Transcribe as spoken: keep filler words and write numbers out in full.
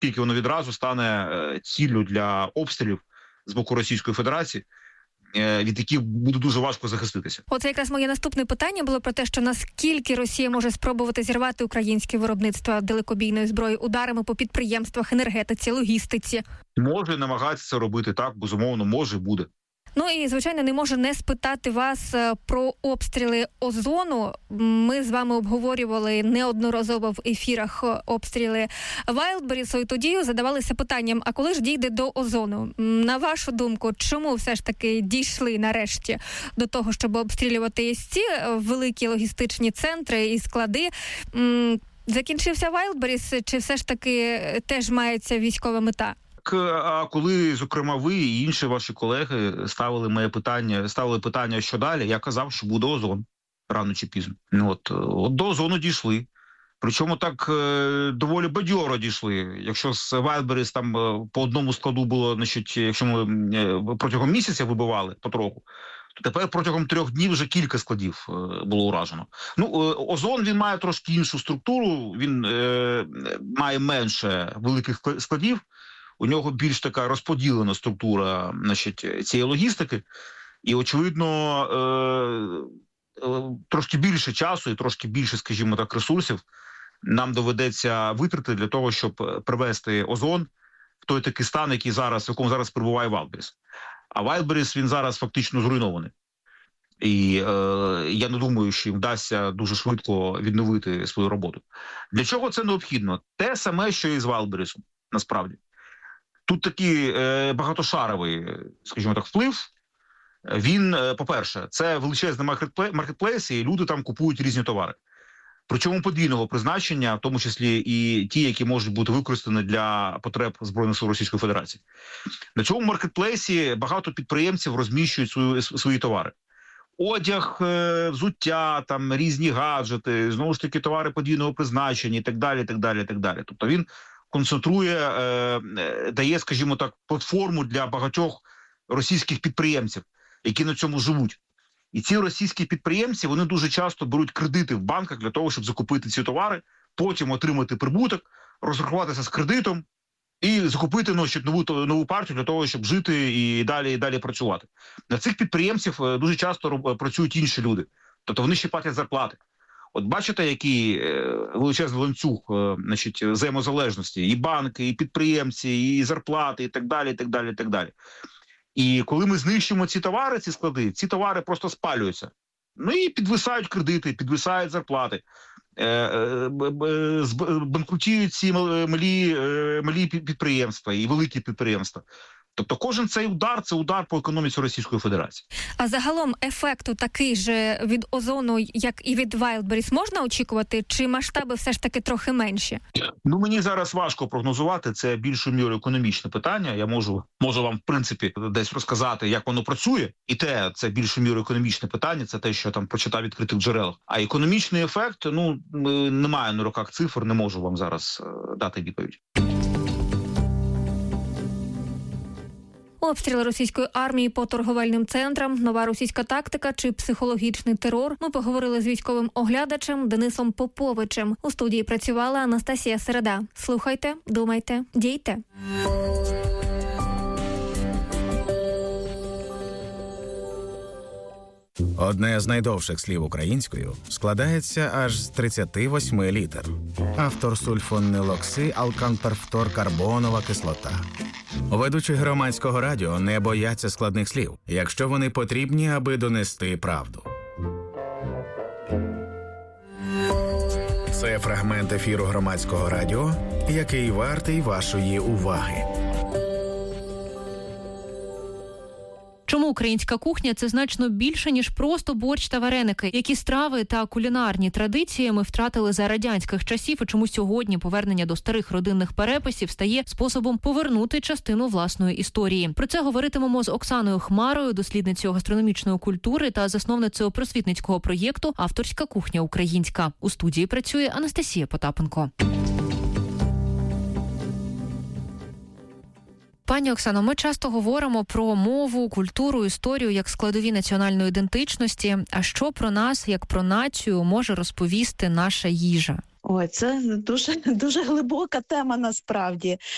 тільки воно відразу стане ціллю для обстрілів з боку Російської Федерації, від яких буде дуже важко захиститися. Оце якраз моє наступне питання було про те, що наскільки Росія може спробувати зірвати українське виробництво далекобійної зброї ударами по підприємствах, енергетиці, логістиці. Може намагатися це робити, так, безумовно, може, буде. Ну і, звичайно, не можу не спитати вас про обстріли озону. Ми з вами обговорювали неодноразово в ефірах обстріли Вайлдберрісу, і тоді задавалися питанням, а коли ж дійде до озону? На вашу думку, чому все ж таки дійшли нарешті до того, щоб обстрілювати ці великі логістичні центри і склади? Закінчився Вайлдберріс, чи все ж таки теж мається військова мета? А коли, зокрема, ви і інші ваші колеги ставили моє питання, ставили питання, що далі, я казав, що буде озон рано чи пізно. От, от до озону дійшли. Причому так е, доволі бадьоро дійшли. Якщо з Вайлдберріс там е, по одному складу було, значить, якщо ми е, протягом місяця вибивали потроху, то тепер протягом трьох днів вже кілька складів е, було уражено. Ну, е, озон, він має трошки іншу структуру, він е, має менше великих складів. У нього більш така розподілена структура, значить, цієї логістики, і, очевидно, е, е, трошки більше часу і трошки більше, скажімо так, ресурсів нам доведеться витратити для того, щоб привести озон в той такий стан, який зараз, в якому зараз перебуває Вайлдберріс. А Вайлдберріс, він зараз фактично зруйнований. І е, я не думаю, що їм вдасться дуже швидко відновити свою роботу. Для чого це необхідно? Те саме, що і з Вайлдберрісом, насправді. Тут такий е, багатошаровий, скажімо так, вплив. Він, е, по-перше, це величезний маркетплейс, і люди там купують різні товари. Причому подвійного призначення, в тому числі і ті, які можуть бути використані для потреб Збройних сил Російської Федерації. На цьому маркетплейсі багато підприємців розміщують свої, свої товари. Одяг, е, взуття, там, різні гаджети, знову ж таки, товари подвійного призначення і так далі, і так далі, і так далі. Тобто він концентрує, е, дає, скажімо так, платформу для багатьох російських підприємців, які на цьому живуть. І ці російські підприємці, вони дуже часто беруть кредити в банках для того, щоб закупити ці товари, потім отримати прибуток, розрахуватися з кредитом і закупити ну, щоб нову, нову партію для того, щоб жити і далі, і далі працювати. На цих підприємців дуже часто працюють інші люди. Тобто вони ще платять зарплати. От бачите, який е, величезний ланцюг е, значить, взаємозалежності, і банки, і підприємці, і зарплати, і так далі, і так далі, і так далі. І коли ми знищимо ці товари, ці склади, ці товари просто спалюються. Ну і підвисають кредити, підвисають зарплати, е, е, е, банкрутіють ці малі, е, малі підприємства і великі підприємства. Тобто кожен цей удар – це удар по економіці Російської Федерації. А загалом ефекту такий же від озону, як і від Вайлдберріс, можна очікувати? Чи масштаби все ж таки трохи менші? Ну, мені зараз важко прогнозувати. Це більшою мірою економічне питання. Я можу, можу вам, в принципі, десь розказати, як воно працює. І те, це більшою мірою економічне питання. Це те, що я там прочитав в відкритих джерелах. А економічний ефект, ну, немає на руках цифр, не можу вам зараз дати відповідь. Обстріли російської армії по торговельним центрам, нова російська тактика чи психологічний терор. Ми поговорили з військовим оглядачем Денисом Поповичем. У студії працювала Анастасія Середа. Слухайте, думайте, дійте. Одне з найдовших слів українською складається аж з тридцяти восьми літер. Автор сульфонилокси алканперфторкарбонова кислота. Ведучі громадського радіо не бояться складних слів, якщо вони потрібні, аби донести правду. Це фрагмент ефіру громадського радіо, який вартий вашої уваги. Чому українська кухня – це значно більше, ніж просто борщ та вареники? Які страви та кулінарні традиції ми втратили за радянських часів, і чому сьогодні повернення до старих родинних переписів стає способом повернути частину власної історії? Про це говоритимемо з Оксаною Хмарою, дослідницею гастрономічної культури та засновницею просвітницького проєкту «Авторська кухня українська». У студії працює Анастасія Потапенко. Пані Оксано, ми часто говоримо про мову, культуру, історію як складові національної ідентичності. А що про нас, як про націю, може розповісти наша їжа? Ой, це дуже, дуже глибока тема насправді.